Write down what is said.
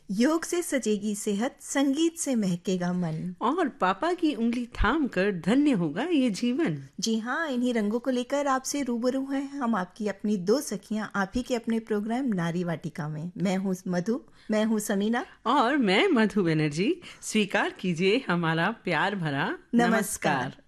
योग से सजेगी सेहत, संगीत से महकेगा मन, और पापा की उंगली थाम कर धन्य होगा ये जीवन। जी हाँ, इन्हीं रंगों को लेकर आपसे रूबरू हैं हम, आपकी अपनी दो सखियां, आप ही के अपने प्रोग्राम नारी वाटिका में। मैं हूँ मधु, मैं हूँ समीना, और मैं मधु बनर्जी। स्वीकार कीजिए हमारा प्यार भरा नमस्कार। नमस्कार।